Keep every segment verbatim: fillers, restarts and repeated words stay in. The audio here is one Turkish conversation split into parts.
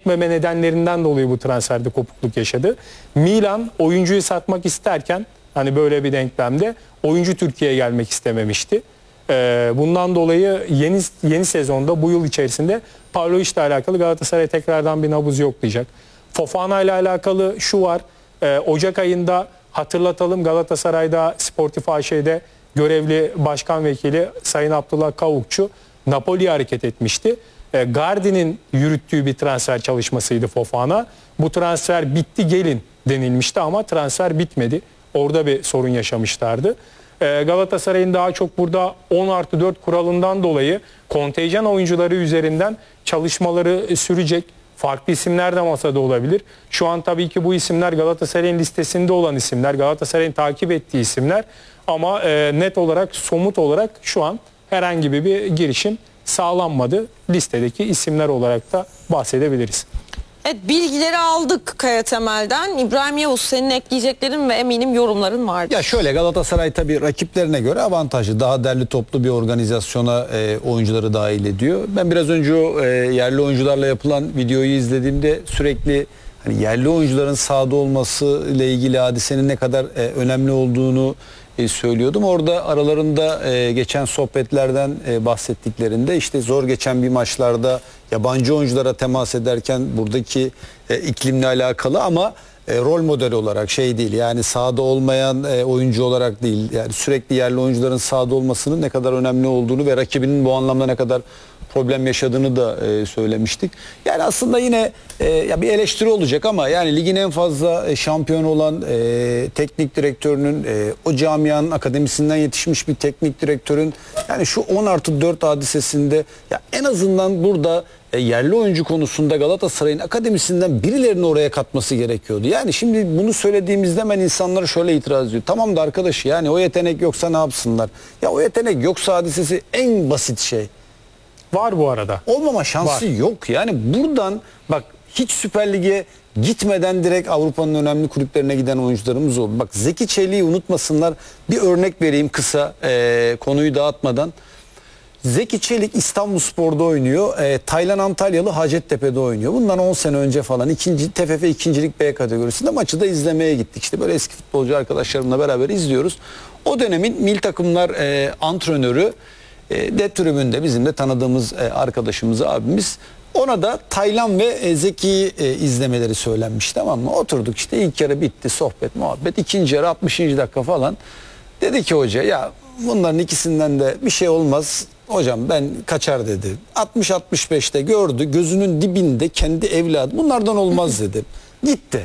gitmeme nedenlerinden dolayı bu transferde kopukluk yaşadı. Milan oyuncuyu satmak isterken hani böyle bir denklemde oyuncu Türkiye'ye gelmek istememişti. Ee, bundan dolayı yeni yeni sezonda bu yıl içerisinde Pavlovic ile alakalı Galatasaray tekrardan bir nabız yoklayacak. Fofana ile alakalı şu var. Ee, Ocak ayında hatırlatalım, Galatasaray'da Sportif A Ş'de görevli başkan vekili Sayın Abdullah Kavukçu Napoli'ye hareket etmişti. Ee, Gardi'nin yürüttüğü bir transfer çalışmasıydı Fofana. Bu transfer bitti gelin denilmişti ama transfer bitmedi. Orada bir sorun yaşamışlardı. Ee, Galatasaray'ın daha çok burada on artı dört kuralından dolayı kontenjan oyuncuları üzerinden çalışmaları sürecek. Farklı isimler de masada olabilir. Şu an tabii ki bu isimler Galatasaray'ın listesinde olan isimler, Galatasaray'ın takip ettiği isimler ama e, net olarak, somut olarak şu an herhangi bir girişim sağlanmadı. Listedeki isimler olarak da bahsedebiliriz. Evet, bilgileri aldık Kaya Temel'den. İbrahim Yavuz, senin ekleyeceklerin ve eminim yorumların vardır. Ya şöyle, Galatasaray tabii rakiplerine göre avantajlı. Daha derli toplu bir organizasyona e, oyuncuları dahil ediyor. Ben biraz önce o e, yerli oyuncularla yapılan videoyu izlediğimde sürekli hani yerli oyuncuların sahada olması ile ilgili hadisenin ne kadar e, önemli olduğunu e, söylüyordum. Orada aralarında e, geçen sohbetlerden e, bahsettiklerinde işte zor geçen bir maçlarda yabancı oyunculara temas ederken buradaki e, iklimle alakalı ama e, rol modeli olarak şey değil, yani sahada olmayan e, oyuncu olarak değil, yani sürekli yerli oyuncuların sahada olmasının ne kadar önemli olduğunu ve rakibinin bu anlamda ne kadar problem yaşadığını da e, söylemiştik. Yani aslında yine e, ya bir eleştiri olacak ama yani ligin en fazla e, şampiyon olan e, teknik direktörünün e, o camianın akademisinden yetişmiş bir teknik direktörün yani şu on artı dört hadisesinde ya en azından burada e, yerli oyuncu konusunda Galatasaray'ın akademisinden birilerini oraya katması gerekiyordu. Yani şimdi bunu söylediğimizde hemen insanlar şöyle itiraz ediyor. Tamam da arkadaş, yani o yetenek yoksa ne yapsınlar? Ya o yetenek yoksa hadisesi en basit şey. Var bu arada. Olmama şansı var. Yok. Yani buradan bak, hiç Süper Lig'e gitmeden direkt Avrupa'nın önemli kulüplerine giden oyuncularımız oldu. Bak, Zeki Çelik'i unutmasınlar. Bir örnek vereyim kısa, e, konuyu dağıtmadan. Zeki Çelik İstanbulspor'da oynuyor. E, Taylan Antalyalı Hacettepe'de oynuyor. Bundan on sene önce falan ikinci T F F ikincilik B kategorisinde maçı da izlemeye gittik. İşte böyle eski futbolcu arkadaşlarımla beraber izliyoruz. O dönemin milli takımlar e, antrenörü E, de tribünde bizim de tanıdığımız e, arkadaşımız, abimiz, ona da Taylan ve e, Zeki'yi e, izlemeleri söylenmiş, tamam mı? Oturduk işte, ilk yarı bitti, sohbet muhabbet, ikinci yarı altmışıncı dakika falan dedi ki hoca, ya bunların ikisinden de bir şey olmaz hocam, ben kaçar dedi. altmış altmış beşte gördü, gözünün dibinde kendi evladı, bunlardan olmaz dedi, gitti.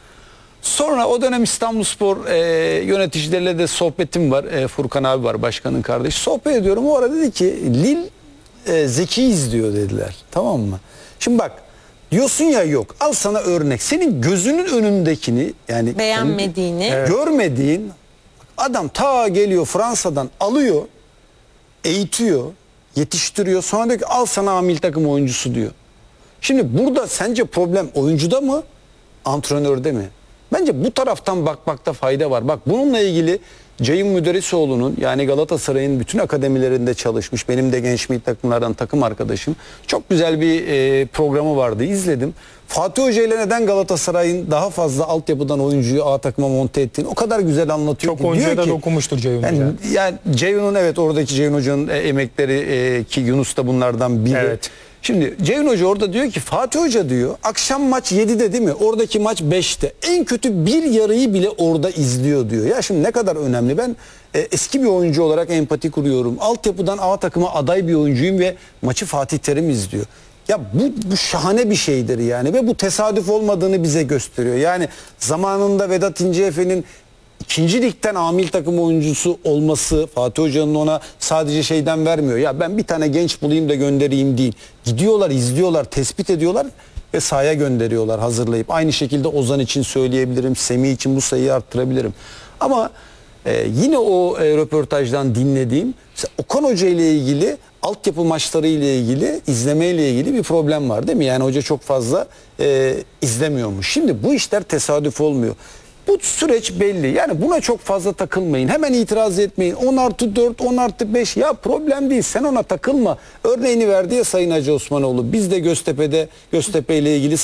Sonra o dönem İstanbulspor e, yöneticileriyle de sohbetim var. E, Furkan abi var, başkanın kardeşi. Sohbet ediyorum. O ara dedi ki Lil e, Zeki izliyor dediler. Tamam mı? Şimdi bak, diyorsun ya yok. Al sana örnek. Senin gözünün önündekini, yani beğenmediğini, evet, görmediğin adam ta geliyor Fransa'dan alıyor, eğitiyor, yetiştiriyor. Sonra diyor ki al sana amil takım oyuncusu diyor. Şimdi burada sence problem oyuncuda mı, antrenörde mi? Bence bu taraftan bakmakta fayda var. Bak, bununla ilgili Ceyhun Müderrisoğlu'nun, yani Galatasaray'ın bütün akademilerinde çalışmış, benim de genç milli takımlardan takım arkadaşım, çok güzel bir e, programı vardı, izledim. Fatih Hoca ile neden Galatasaray'ın daha fazla altyapıdan oyuncuyu A takıma monte ettiğini o kadar güzel anlatıyor. Çok ki. oyuncuya da ki, dokunmuştur Ceyhun yani, Hoca. Yani Ceyhun'un, evet, oradaki Ceyhun Hoca'nın e, emekleri e, ki Yunus da bunlardan biri. Evet. Şimdi Ceyhun Hoca orada diyor ki Fatih Hoca diyor akşam maç yedide değil mi? Oradaki maç beşte. En kötü bir yarıyı bile orada izliyor diyor. Ya şimdi ne kadar önemli. Ben e, eski bir oyuncu olarak empati kuruyorum. Altyapıdan A takıma aday bir oyuncuyum ve maçı Fatih Terim izliyor. Ya bu, bu şahane bir şeydir yani ve bu tesadüf olmadığını bize gösteriyor. Yani zamanında Vedat İnceefe'nin İkinci ligden amil takım oyuncusu olması Fatih Hoca'nın ona sadece şeyden vermiyor. Ya ben bir tane genç bulayım da göndereyim değil. Gidiyorlar, izliyorlar, tespit ediyorlar ve sahaya gönderiyorlar hazırlayıp. Aynı şekilde Ozan için söyleyebilirim, Semih için bu sayıyı arttırabilirim. Ama e, yine o e, röportajdan dinlediğim Okan Hoca ile ilgili, altyapı maçları ile ilgili, izleme ile ilgili bir problem var değil mi? Yani hoca çok fazla e, izlemiyormuş. Şimdi bu işler tesadüf olmuyor. Bu süreç belli. Yani buna çok fazla takılmayın. Hemen itiraz etmeyin. on artı dört, on artı beş, ya problem değil. Sen ona takılma. Örneğini verdi ya Sayın Hacı Osmanoğlu. Biz de Göztepe'de, Göztepe ile ilgili